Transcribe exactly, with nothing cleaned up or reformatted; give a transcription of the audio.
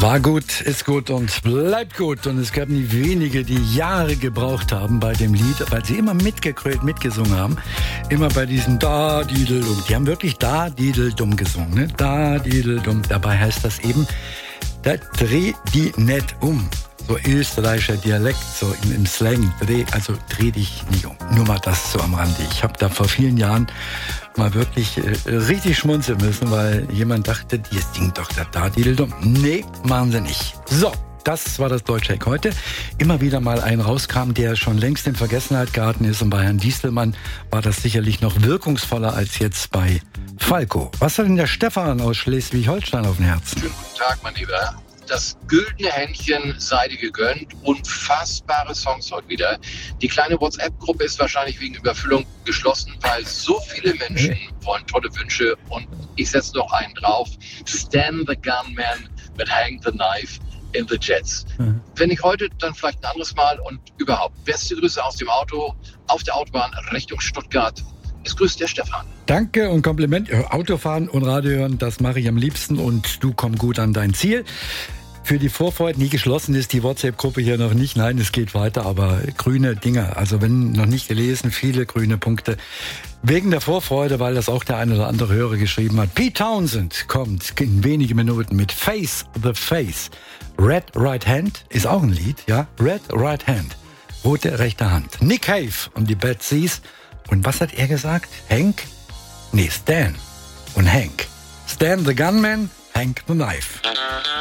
War gut, ist gut und bleibt gut. Und es gab nie wenige, die Jahre gebraucht haben bei dem Lied, weil sie immer mitgekrölt, mitgesungen haben. Immer bei diesem Da-Didel-Dumm. Die haben wirklich Da-Didel-Dumm gesungen. Ne? Da-Didel-Dumm. Dabei heißt das eben, da dreh die nicht um. So österreichischer Dialekt, so im, im Slang. Dreh, also dreh dich nicht um. Nur mal das so am Rande. Ich habe da vor vielen Jahren mal wirklich äh, richtig schmunzeln müssen, weil jemand dachte, die singt doch da Da-Didel-Dumm. Nee, machen sie nicht. So, das war das Deutsche heute. Immer wieder mal ein rauskam, der schon längst in Vergessenheit geraten ist. Und bei Herrn Diestelmann war das sicherlich noch wirkungsvoller als jetzt bei Falco. Was hat denn der Stefan aus Schleswig-Holstein auf dem Herzen? Schönen guten Tag, mein Lieber. Das güldene Händchen sei dir gegönnt. Unfassbare Songs heute wieder. Die kleine WhatsApp-Gruppe ist wahrscheinlich wegen Überfüllung geschlossen, weil so viele Menschen wollen tolle Wünsche. Und ich setze noch einen drauf. Stan the Gunman mit Hang the Knife in the Jets. Mhm. Wenn nicht heute, dann vielleicht ein anderes Mal. Und überhaupt, beste Grüße aus dem Auto, auf der Autobahn Richtung Stuttgart. Es grüßt der Stefan. Danke und Kompliment. Autofahren und Radio hören, das mache ich am liebsten und du komm gut an dein Ziel. Für die Vorfreude, nie geschlossen ist die WhatsApp-Gruppe hier noch nicht. Nein, es geht weiter, aber grüne Dinger. Also wenn noch nicht gelesen, viele grüne Punkte. Wegen der Vorfreude, weil das auch der eine oder andere Hörer geschrieben hat. Pete Townsend kommt in wenigen Minuten mit Face the Face. Red Right Hand ist auch ein Lied, ja? Red Right Hand. Rote rechte Hand. Nick Cave und die Bad Seas. Und was hat er gesagt? Hank? Nee, Stan und Hank. Stan the Gunman, Hank the Knife.